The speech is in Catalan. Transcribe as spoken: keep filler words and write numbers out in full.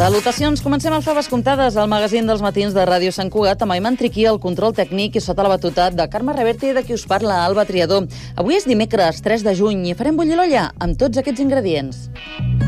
Salutacions, comencem amb faves comptades, al magazín dels matins de Ràdio Sant Cugat, amb Ayman Triquí, el control tècnic i sota la batuta de Carme Reverte i de qui us parla, Alba Triador. Avui és dimecres, tres de juny, i farem bullir l'olla amb tots aquests ingredients.